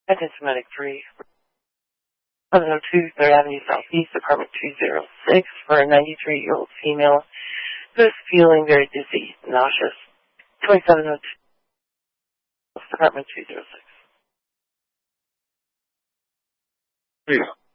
Asymptomatic 3, 1102 3rd Avenue Southeast, apartment 206, for a 93-year-old female who is feeling very dizzy, nauseous. 2702, apartment 206. Please.